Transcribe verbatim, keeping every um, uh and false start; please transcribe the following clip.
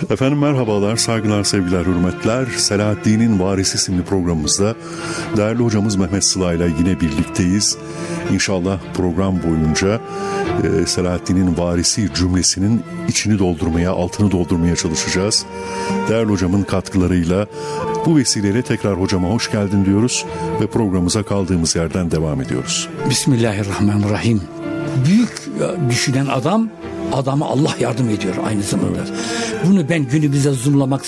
Efendim merhabalar, saygılar, sevgiler, hürmetler. Selahaddin'in Varisi isimli programımızda değerli hocamız Mehmet Sıla ile yine birlikteyiz. İnşallah program boyunca e, Selahaddin'in varisi cümlesinin içini doldurmaya, altını doldurmaya çalışacağız. Değerli hocamın katkılarıyla bu vesileyle tekrar hocama hoş geldin diyoruz ve programımıza kaldığımız yerden devam ediyoruz. Bismillahirrahmanirrahim. Büyük düşünen adam, adama Allah yardım ediyor aynı zamanda. Evet. Bunu ben günümüze zoomlamak